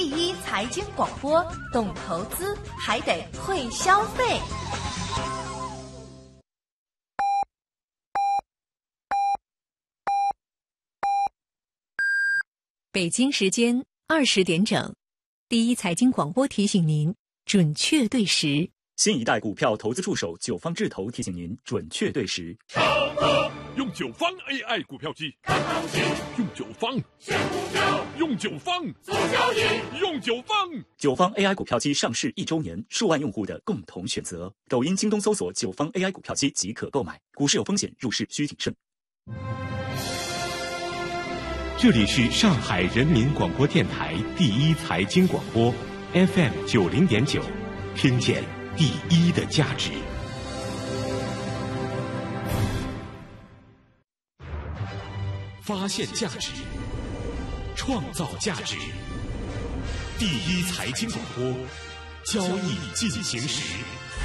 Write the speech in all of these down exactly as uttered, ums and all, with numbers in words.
第一财经广播，懂投资还得会消费。 北京时间二十点整，第一财经广播提醒您准确对时。 新一代股票投资助手九方智投提醒您准确对时。 用九方 A I 股票机看行情，用九方选股票，用九方做交易，用九方。 九方 A I 股票机上市一周年，数万用户的共同选择。抖音、京东搜索九方 A I 股票机即可购买。股市有风险，入市需谨慎。 这里是上海人民广播电台第一财经广播 F M 九零点九，听见第一的价值。发现价值，创造价值。第一财经广播，交易进行时。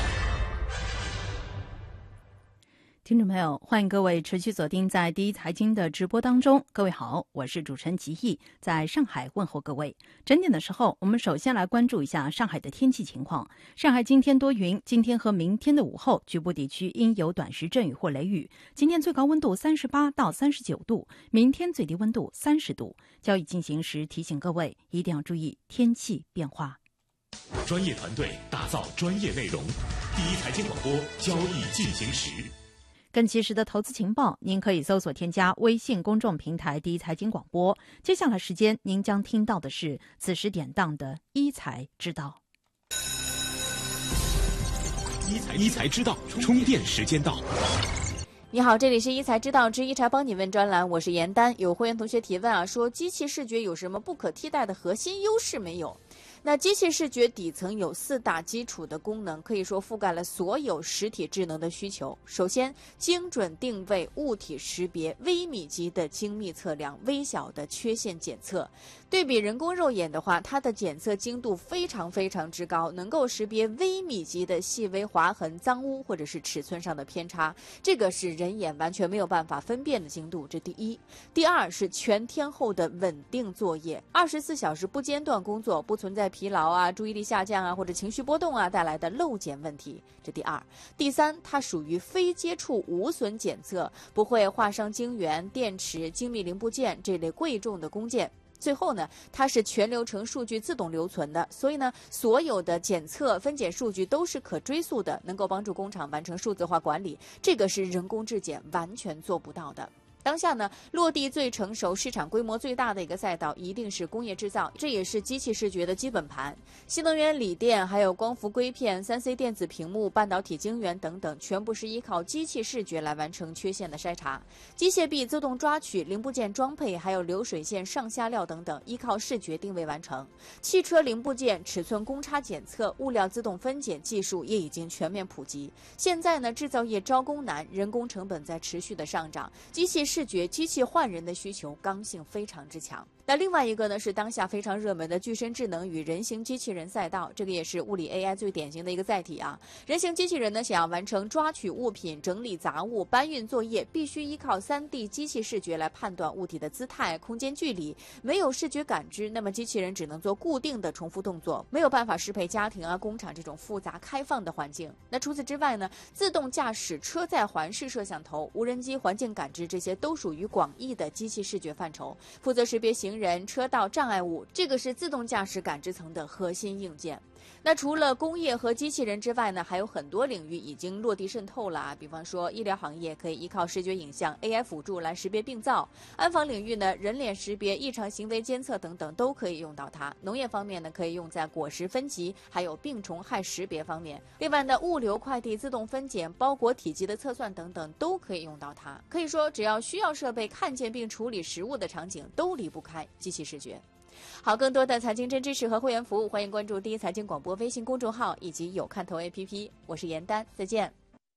听众朋友，欢迎各位持续锁定在第一财经的直播当中。各位好，我是主持人吉毅，在上海问候各位。整点的时候，我们首先来关注一下上海的天气情况。上海今天多云，今天和明天的午后，局部地区应有短时阵雨或雷雨。今天最高温度三十八到三十九度，明天最低温度三十度。交易进行时，提醒各位一定要注意天气变化。 专业团队打造专业内容，第一财经广播，交易进行时。 更及时的投资情报，您可以搜索添加微信公众平台第一财经广播。接下来时间，您将听到的是此时典当的一财知道。 一财一财知道，充电时间到。 你好，这里是一财知道之一财帮你问专栏，我是严丹。有会员同学提问啊，说机器视觉有什么不可替代的核心优势没有？那机器视觉底层有四大基础的功能，可以说覆盖了所有实体智能的需求。首先，精准定位、物体识别、微米级的精密测量、微小的缺陷检测。对比人工肉眼的话，它的检测精度非常非常之高，能够识别微米级的细微划痕、脏污或者是尺寸上的偏差，这个是人眼完全没有办法分辨的精度，这第一。第二是全天候的稳定作业，二十四小时不间断工作，不存在疲劳啊、注意力下降啊或者情绪波动啊带来的漏检问题，这第二。第三，它属于非接触无损检测，不会划伤晶圆、电池、精密零部件这类贵重的工件。最后呢，它是全流程数据自动留存的，所以呢，所有的检测分检数据都是可追溯的，能够帮助工厂完成数字化管理，这个是人工质检完全做不到的。当下呢，落地最成熟、市场规模最大的一个赛道一定是工业制造，这也是机器视觉的基本盘。新能源锂电、还有光伏硅片、三 C 电子屏幕、半导体晶圆等等，全部是依靠机器视觉来完成缺陷的筛查。机械臂自动抓取、零部件装配，还有流水线上下料等等，依靠视觉定位完成。汽车零部件尺寸公差检测、物料自动分拣技术也已经全面普及。现在呢，制造业招工难，人工成本在持续的上涨，机器视觉机器换人的需求刚性非常之强。那另外一个呢，是当下非常热门的具身智能与人形机器人赛道，这个也是物理 A I 最典型的一个载体啊。人形机器人呢，想要完成抓取物品、整理杂物、搬运作业，必须依靠 三 D 机器视觉来判断物体的姿态、空间距离。没有视觉感知，那么机器人只能做固定的重复动作，没有办法适配家庭啊、工厂这种复杂开放的环境。那除此之外呢，自动驾驶、车载环视摄像头、无人机环境感知，这些都属于广义的机器视觉范畴，负责识别行人、车道障碍物，这个是自动驾驶感知层的核心硬件。那除了工业和机器人之外呢，还有很多领域已经落地渗透了啊。比方说医疗行业可以依靠视觉影像 A I 辅助来识别病灶，安防领域呢，人脸识别、异常行为监测等等都可以用到它。农业方面呢，可以用在果实分级还有病虫害识别方面。另外呢，物流快递自动分拣、包裹体积的测算等等都可以用到它。可以说只要需要设备看见并处理实物的场景，都离不开机器视觉。好，更多的财经真知识和会员服务，欢迎关注第一财经广播微信公众号以及有看头 A P P。我是严丹，再见。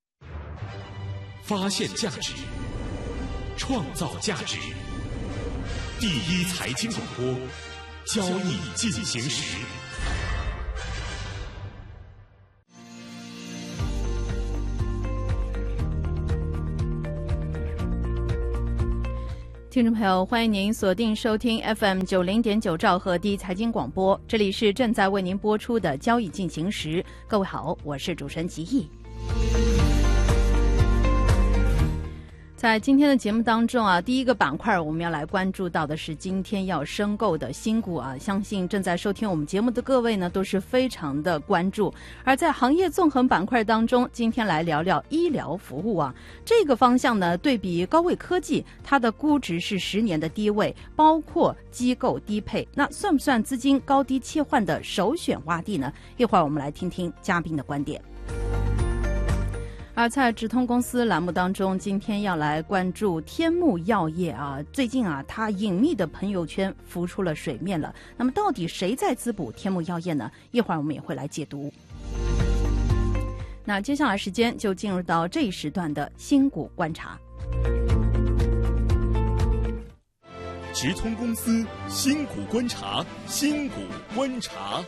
发现价值，创造价值。第一财经广播，交易进行时。 听众朋友，欢迎您锁定收听 F M 九零点九兆赫第一财经广播，这里是正在为您播出的交易进行时。各位好，我是主持人吉毅。在今天的节目当中啊，第一个板块我们要来关注到的是今天要申购的新股啊，相信正在收听我们节目的各位呢都是非常的关注。而在行业纵横板块当中，今天来聊聊医疗服务啊，这个方向呢对比高位科技，它的估值是十年的低位，包括机构低配，那算不算资金高低切换的首选洼地呢？一会儿我们来听听嘉宾的观点。而在直通公司栏目当中，今天要来关注天目药业啊，最近啊，它隐秘的朋友圈浮出了水面了。那么，到底谁在滋补天目药业呢？一会儿我们也会来解读。那接下来时间就进入到这一时段的新股观察。 直通公司新股观察，新股观察。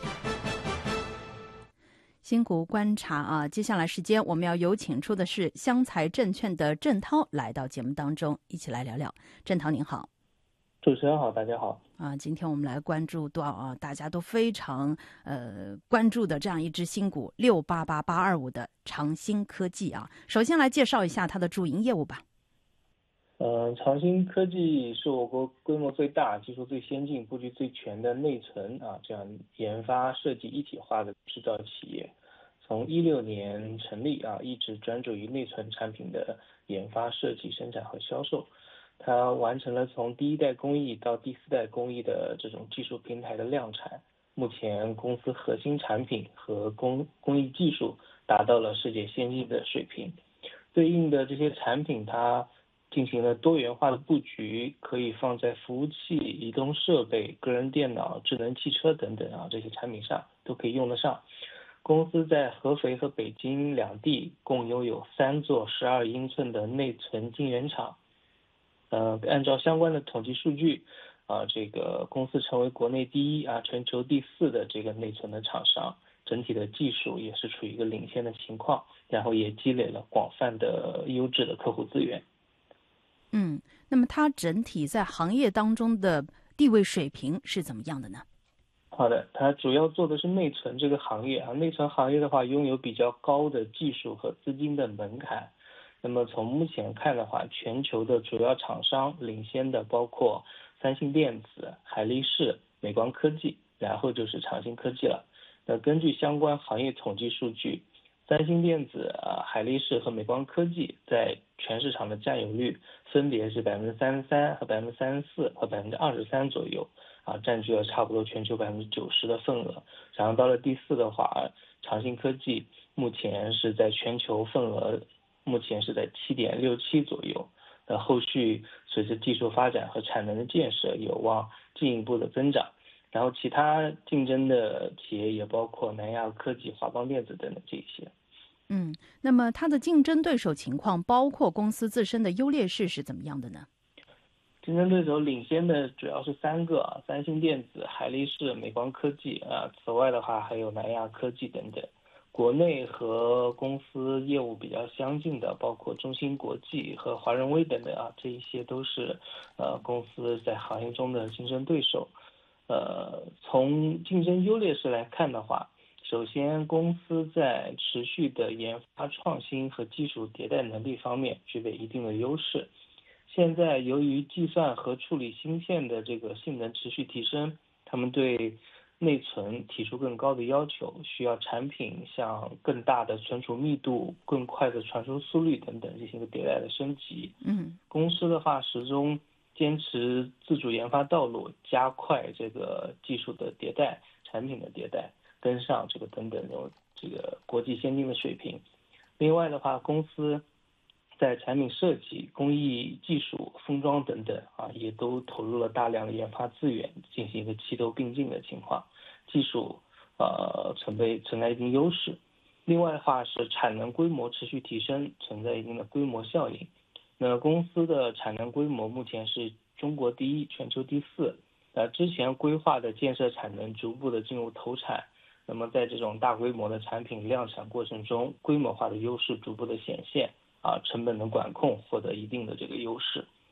新股观察啊，接下来时间我们要有请出的是湘财证券的郑涛来到节目当中，一起来聊聊。郑涛您好。 主持人好，大家好。 啊，今天我们来关注到啊，大家都非常呃关注的这样一只新股六八八八二五的长兴科技啊。首先来介绍一下它的主营业务吧。 呃，长兴科技是我国规模最大、技术最先进、布局最全的内存啊这样研发设计一体化的制造企业。从一六年成立啊，一直专注于内存产品的研发、设计、生产和销售。它完成了从第一代工艺到第四代工艺的这种技术平台的量产。目前公司核心产品和工工艺技术达到了世界先进的水平。对应的这些产品，它进行了多元化的布局，可以放在服务器、移动设备、个人电脑、智能汽车等等啊这些产品上都可以用得上。公司在合肥和北京两地共拥有三座十二英寸的内存晶圆厂。呃，按照相关的统计数据，啊，这个公司成为国内第一啊，全球第四的这个内存的厂商，整体的技术也是处于一个领先的情况，然后也积累了广泛的优质的客户资源。 嗯，那么它整体在行业当中的地位水平是怎么样的呢？ 好的，它主要做的是内存这个行业啊，内存行业的话，拥有比较高的技术和资金的门槛。那么从目前看的话，全球的主要厂商领先的包括三星电子、海力士、美光科技，然后就是长兴科技了。那根据相关行业统计数据，三星电子、啊海力士和美光科技在全市场的占有率分别是百分之三十三和百分之三十四和百分之二十三左右，啊，占据了差不多全球百分之九十的份额。然后到了第四的话，长兴科技目前是在全球份额目前是在七点六七左右。那后续随着技术发展和产能的建设，有望进一步的增长。然后其他竞争的企业也包括南亚科技、华邦电子等等这些。 嗯，那么它的竞争对手情况，包括公司自身的优劣势是怎么样的呢？ 竞争对手领先的主要是三个啊，三星电子、海力士、美光科技啊。此外的话，还有南亚科技等等。国内和公司业务比较相近的，包括中芯国际和华润微等等啊，这一些都是呃公司在行业中的竞争对手。呃，从竞争优劣势来看的话，首先公司在持续的研发创新和技术迭代能力方面具备一定的优势。现在由于计算和处理芯片的这个性能持续提升，他们对内存提出更高的要求，需要产品向更大的存储密度、更快的传输速率等等进行一个迭代的升级。 嗯， 公司的话始终坚持自主研发道路，加快这个技术的迭代、产品的迭代，跟上这个等等这种这个国际先进的水平。另外的话，公司在产品设计、工艺技术、封装等等啊，也都投入了大量的研发资源，进行一个齐头并进的情况，技术呃存在存在一定优势。另外的话是产能规模持续提升，存在一定的规模效应。那公司的产能规模目前是中国第一、全球第四。呃，之前规划的建设产能逐步的进入投产，那么在这种大规模的产品量产过程中，规模化的优势逐步的显现。啊，成本的管控获得一定的这个优势。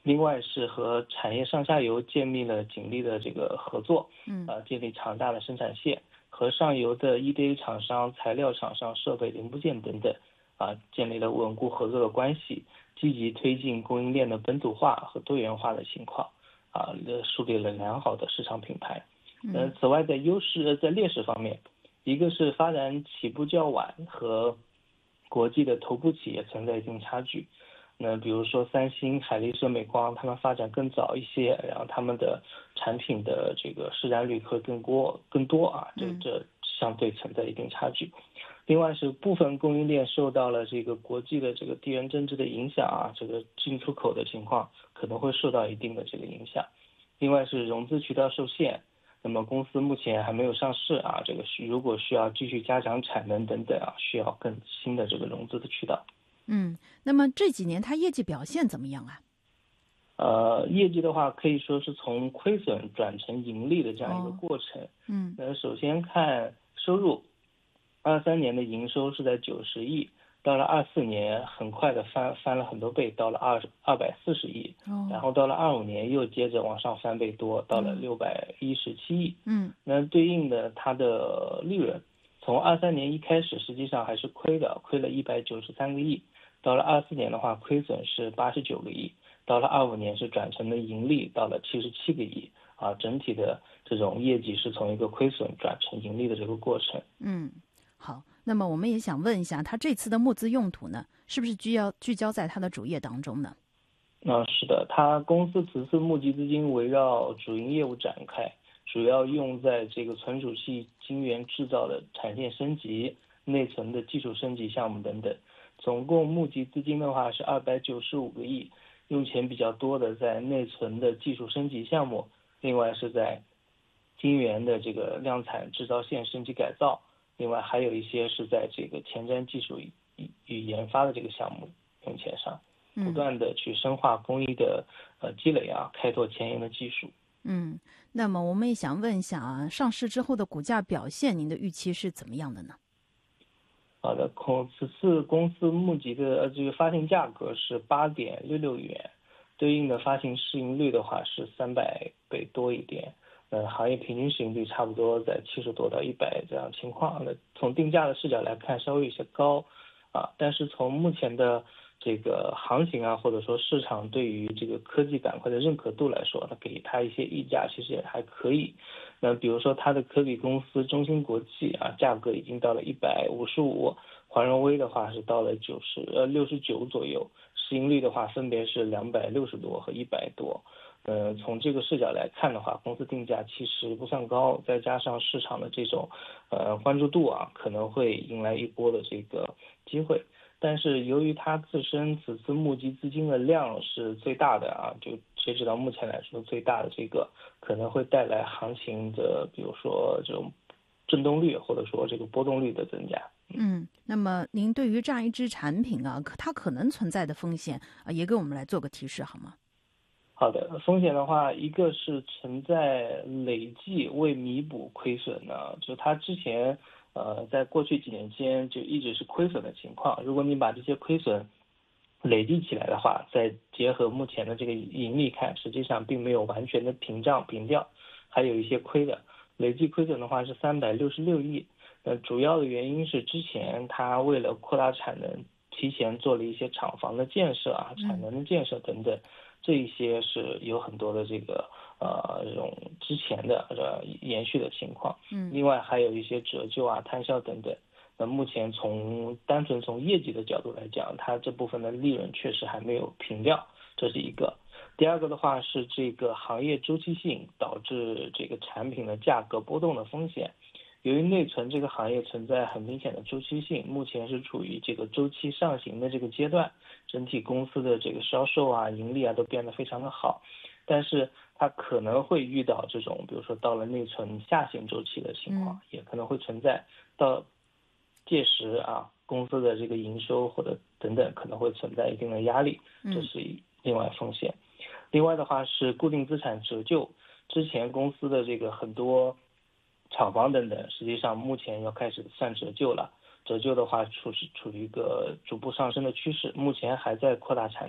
另外是和产业上下游建立了紧密的这个合作， 嗯， 啊，建立强大的生产线，和上游的 E D A 厂商、材料厂商、设备零部件等等，啊，建立了稳固合作的关系，积极推进供应链的本土化和多元化的情况，啊，树立了良好的市场品牌。嗯，此外在优势在劣势方面，一个是发展起步较晚，和国际的头部企业存在一定差距。那比如说三星、海力士、美光，他们发展更早一些，然后他们的产品的这个市占率会更多更多啊，这这相对存在一定差距。另外是部分供应链受到了这个国际的这个地缘政治的影响啊，这个进出口的情况可能会受到一定的这个影响。另外是融资渠道受限，那么公司目前还没有上市啊，这个如果需要继续加强产能等等啊，需要更新的这个融资的渠道。 嗯，那么这几年它业绩表现怎么样啊？ 呃，业绩的话可以说是从亏损转成盈利的这样一个过程。 哦、嗯， 呃，首先看收入，二三年的营收是在九十亿，到了二四年很快的翻翻了很多倍，到了二二百四十亿， 哦， 然后到了二五年又接着往上翻倍多，到了六百一十七亿。 嗯， 那对应的它的利润，从二三年一开始实际上还是亏的，亏了一百九十三个亿。到了二四年的话，亏损是八十九个亿，到了二五年是转成了盈利，到了七十七个亿啊，整体的这种业绩是从一个亏损转成盈利的这个过程。 嗯，好，那么我们也想问一下，它这次的募资用途呢，是不是聚焦聚焦在它的主业当中呢？ 啊，是的，它公司此次募集资金围绕主营业务展开，主要用在这个存储器晶圆制造的产线升级、内存的技术升级项目等等。总共募集资金的话是二百九十五个亿，用钱比较多的在内存的技术升级项目，另外是在晶圆的这个量产制造线升级改造，另外还有一些是在这个前瞻技术与与研发的这个项目用钱上，不断的去深化工艺的呃积累啊，开拓前沿的技术。 嗯，那么我们也想问一下啊，上市之后的股价表现，您的预期是怎么样的呢？ 好的，此次公司募集的呃这个发行价格是八点六六元，对应的发行市盈率的话是三百倍多一点，呃，行业平均市盈率差不多在七十多到一百这样情况。那从定价的视角来看，稍微有些高，啊，但是从目前的这个行情啊，或者说市场对于这个科技板块的认可度来说，那给它一些溢价其实也还可以。那比如说它的科比公司中芯国际啊，价格已经到了一百五十五，环荣微的话是到了九十呃六十九左右，市盈率的话分别是两百六十多和一百多。呃，从这个视角来看的话，公司定价其实不算高，再加上市场的这种呃关注度啊，可能会迎来一波的这个机会。但是由于它自身此次募集资金的量是最大的啊，就截止到目前来说最大的这个，可能会带来行情的，比如说这种震动率或者说这个波动率的增加。 嗯，那么您对于这样一支产品啊，它可能存在的风险啊，也给我们来做个提示好吗？ 好的，风险的话，一个是存在累计未弥补亏损呢，就它之前呃在过去几年间就一直是亏损的情况。如果你把这些亏损累计起来的话，再结合目前的这个盈利看，实际上并没有完全的平账平掉，还有一些亏的。累计亏损的话是三百六十六亿，呃，主要的原因是之前它为了扩大产能，提前做了一些厂房的建设啊、产能的建设等等。这一些是有很多的这个呃这种之前的呃延续的情况，嗯，另外还有一些折旧啊、摊销等等。那目前从单纯从业绩的角度来讲，它这部分的利润确实还没有平掉，这是一个。第二个的话是这个行业周期性导致这个产品的价格波动的风险。由于内存这个行业存在很明显的周期性，目前是处于这个周期上行的这个阶段，整体公司的这个销售啊、盈利啊都变得非常的好，但是它可能会遇到这种，比如说到了内存下行周期的情况，嗯、也可能会存在到届时啊，公司的这个营收或者等等可能会存在一定的压力，这是另外风险。嗯、另外的话是固定资产折旧，之前公司的这个很多厂房等等，实际上目前要开始算折旧了。折旧的话，处处于一个逐步上升的趋势，目前还在扩大产能，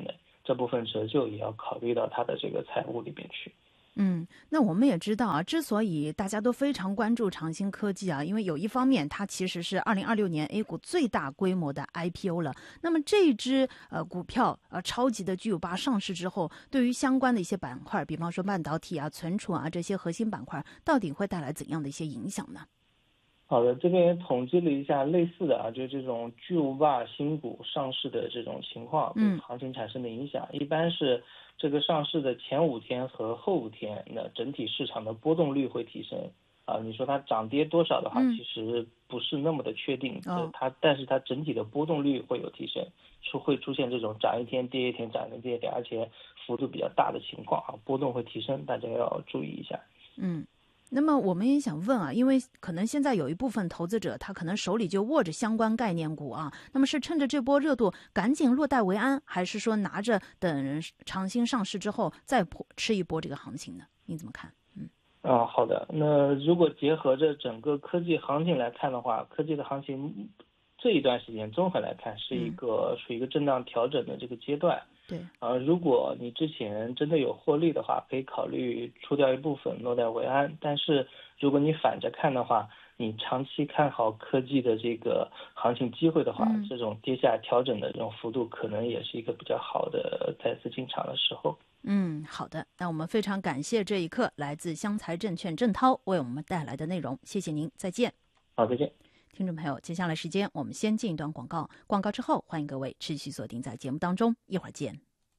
这部分折旧也要考虑到它的这个财务里边去。 嗯，那我们也知道啊，之所以大家都非常关注长兴科技啊，因为有一方面它其实是二零二六年 A 股最大规模的 I P O 了。那么这支呃股票呃超级的巨无霸上市之后，对于相关的一些板块，比方说半导体啊、存储啊这些核心板块，到底会带来怎样的一些影响呢？ 好的，这边也统计了一下类似的啊，就是这种巨无霸新股上市的这种情况对行情产生的影响，嗯、一般是这个上市的前五天和后五天，那整体市场的波动率会提升啊。你说它涨跌多少的话，嗯、其实不是那么的确定，哦、它但是它整体的波动率会有提升，出会出现这种涨一天跌一天，涨一天跌一天，而且幅度比较大的情况啊，波动会提升，大家要注意一下。 嗯。那么我们也想问啊，因为可能现在有一部分投资者他可能手里就握着相关概念股啊，那么是趁着这波热度赶紧落袋为安，还是说拿着等长兴上市之后再吃一波这个行情呢？你怎么看？嗯啊，好的。那如果结合着整个科技行情来看的话，科技的行情这一段时间综合来看是一个、嗯、属于一个震荡调整的这个阶段。 对， 啊，如果你之前真的有获利的话，可以考虑出掉一部分，落袋为安。但是如果你反着看的话，你长期看好科技的这个行情机会的话，嗯、这种跌下调整的这种幅度，可能也是一个比较好的再次进场的时候。 嗯，好的，那我们非常感谢这一刻来自湘财证券郑涛为我们带来的内容，谢谢您，再见。 好，再见。 听众朋友，接下来时间我们先进一段广告，广告之后欢迎各位持续锁定在节目当中，一会儿见。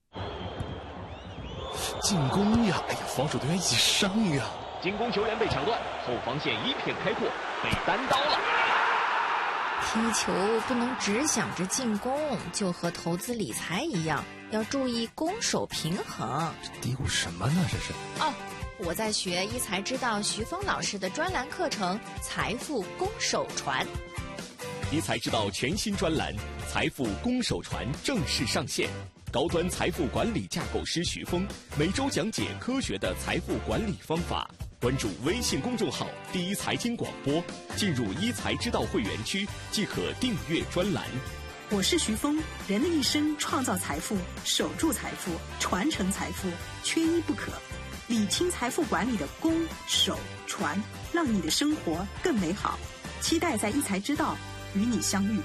进攻呀！哎呀，防守队员一起伤呀！ 进攻球员被抢断，后防线一片开阔，被单刀了。 踢球不能只想着进攻，就和投资理财一样，要注意攻守平衡。 嘀咕什么呢？这是哦。我在学一财知道徐峰老师的专栏课程《财富攻守传》。 一财知道全新专栏《财富攻守传》正式上线，高端财富管理架构师徐峰每周讲解科学的财富管理方法。关注微信公众号“第一财经广播”，进入一财知道会员区即可订阅专栏。 我是徐峰，人的一生创造财富、守住财富、传承财富，缺一不可。理清财富管理的攻守传，让你的生活更美好。期待在一财知道与你相遇。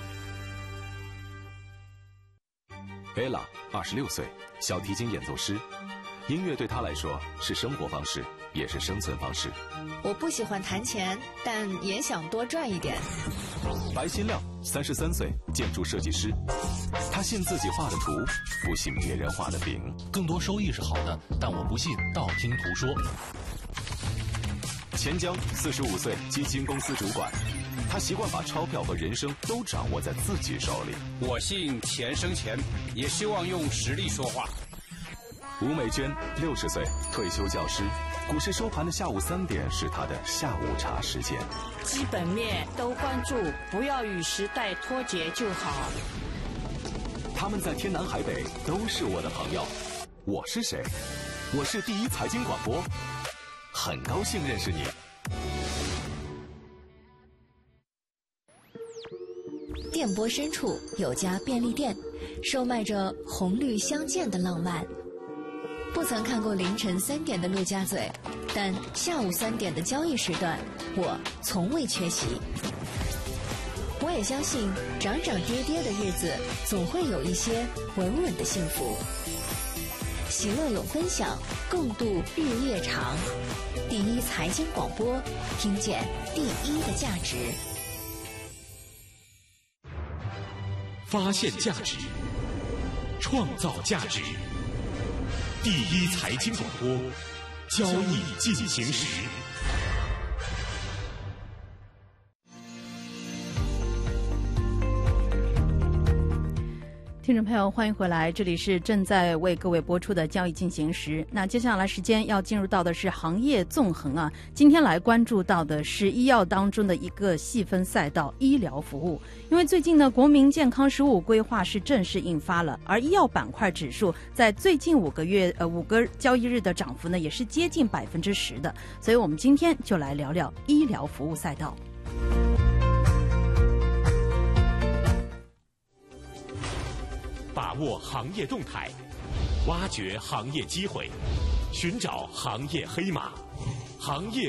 贝拉二十六岁，小提琴演奏师。音乐对他来说是生活方式，也是生存方式。 我不喜欢弹钱，但也想多赚一点。 白新亮三十三岁，建筑设计师。他信自己画的图，不信别人画的饼。 更多收益是好的，但我不信道听途说。 钱江四十五岁，基金公司主管。他习惯把钞票和人生都掌握在自己手里。 我信钱生钱，也希望用实力说话。 吴美娟六十岁，退休教师。股市收盘的下午三点是他的下午茶时间。 基本面都关注，不要与时代脱节就好。 他们在天南海北都是我的朋友。我是谁？我是第一财经广播，很高兴认识你。 电波深处有家便利店，售卖着红绿相间的浪漫。不曾看过凌晨三点的陆家嘴，但下午三点的交易时段，我从未缺席。我也相信，涨涨跌跌的日子，总会有一些稳稳的幸福。喜乐有分享，共度日夜长。第一财经广播，听见第一的价值。 发现价值，创造价值。第一财经广播，交易进行时。 听众朋友，欢迎回来，这里是正在为各位播出的交易进行时。那接下来时间要进入到的是行业纵横啊，今天来关注到的是医药当中的一个细分赛道——医疗服务。因为最近呢，国民健康十五规划是正式印发了，而医药板块指数在最近五个月呃五个交易日的涨幅呢，也是接近百分之十的。所以我们今天就来聊聊医疗服务赛道。 把握行业动态， 挖掘行业机会，寻找行业黑马，行业